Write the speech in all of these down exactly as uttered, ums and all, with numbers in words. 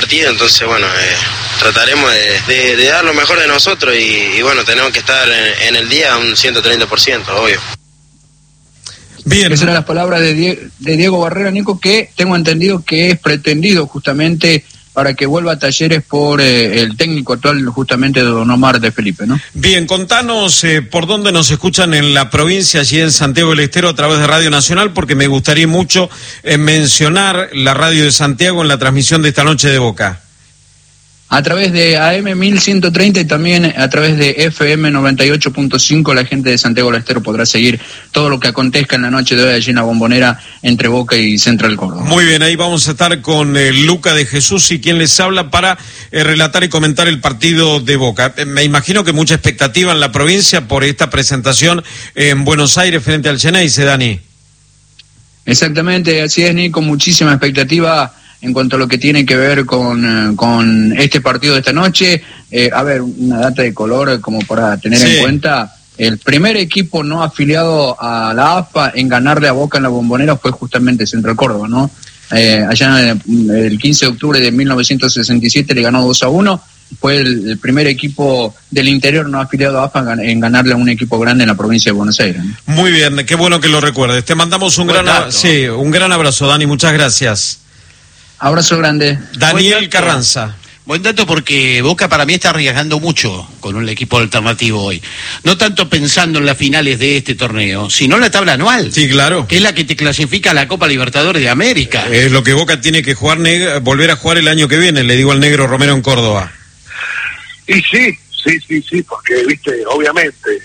partido, entonces bueno, eh, trataremos de, de, de dar lo mejor de nosotros y, y bueno, tenemos que estar en, en el día un ciento treinta por ciento, obvio. Bien. Esas eran las palabras de Diego, de Diego Barrera, Nico, que tengo entendido que es pretendido justamente para que vuelva a Talleres por eh, el técnico actual justamente de Don Omar de Felipe, ¿no? Bien, contanos eh, por dónde nos escuchan en la provincia, allí en Santiago del Estero, a través de Radio Nacional, porque me gustaría mucho eh, mencionar la radio de Santiago en la transmisión de esta noche de Boca. A través de A M mil ciento treinta y también a través de F M noventa y ocho punto cinco la gente de Santiago del Estero podrá seguir todo lo que acontezca en la noche de hoy allí en la Bombonera entre Boca y Central Córdoba. Muy bien, ahí vamos a estar con eh, Luca de Jesús y quien les habla para eh, relatar y comentar el partido de Boca. Eh, me imagino que mucha expectativa en la provincia por esta presentación eh, en Buenos Aires frente al Xeneize, Dani. Exactamente, así es, Nico, muchísima expectativa en cuanto a lo que tiene que ver con, con este partido de esta noche. Eh, a ver, una data de color como para tener sí. en cuenta, el primer equipo no afiliado a la A F A en ganarle a Boca en la Bombonera fue justamente Central Córdoba, ¿no? Eh, allá el quince de octubre de mil novecientos sesenta y siete le ganó dos a uno, fue el, el primer equipo del interior no afiliado a A F A en ganarle a un equipo grande en la provincia de Buenos Aires, ¿no? Muy bien, qué bueno que lo recuerdes. Te mandamos un, gran, dato, sí, un gran abrazo, Dani, muchas gracias. Abrazo grande. Daniel Carranza. Buen dato porque Boca para mí está arriesgando mucho con un equipo alternativo hoy. No tanto pensando en las finales de este torneo, sino en la tabla anual. Sí, claro. Que es la que te clasifica a la Copa Libertadores de América. Es lo que Boca tiene que jugar, volver a jugar el año que viene, le digo al negro Romero en Córdoba. Y sí, sí, sí, sí, porque, viste, obviamente,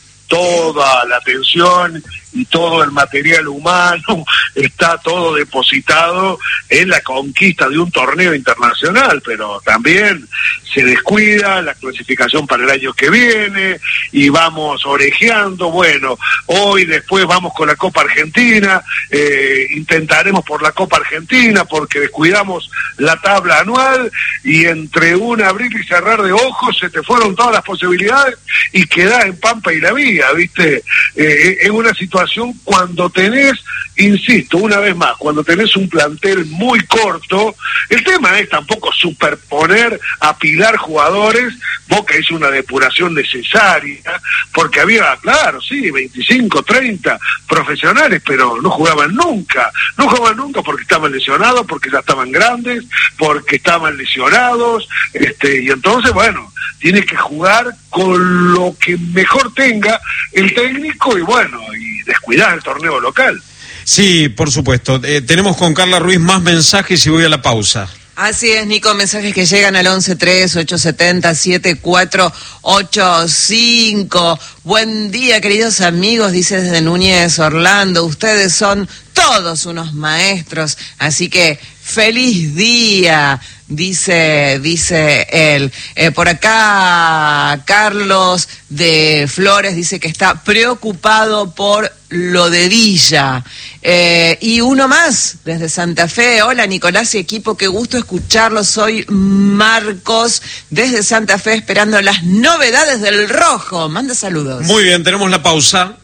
toda la atención y todo el material humano está todo depositado en la conquista de un torneo internacional, pero también se descuida la clasificación para el año que viene y vamos orejeando. Bueno, hoy después vamos con la Copa Argentina, eh, intentaremos por la Copa Argentina porque descuidamos la tabla anual y entre un abrir y cerrar de ojos se te fueron todas las posibilidades y quedás en Pampa y la Vía, ¿viste? Eh, es una situación cuando tenés, insisto, una vez más, cuando tenés un plantel muy corto, el tema es tampoco superponer, apilar jugadores. Boca hizo una depuración necesaria, porque había, claro, sí, veinticinco, treinta profesionales, pero no jugaban nunca, no jugaban nunca porque estaban lesionados, porque ya estaban grandes, porque estaban lesionados, este, y entonces, bueno, tiene que jugar con lo que mejor tenga el técnico y bueno, y descuidar el torneo local. Sí, por supuesto. Eh, tenemos con Carla Ruiz más mensajes y voy a la pausa. Así es, Nico, mensajes que llegan al once tres ocho siete cero siete cuatro ocho cinco. Buen día, queridos amigos, dice desde Núñez, Orlando. Ustedes son todos unos maestros, así que feliz día, dice dice él. Eh, por acá, Carlos de Flores dice que está preocupado por lo de Villa. Eh, y uno más, desde Santa Fe. Hola, Nicolás y equipo, qué gusto escucharlos. Soy Marcos, desde Santa Fe, esperando las novedades del Rojo. Manda saludos. Muy bien, tenemos la pausa.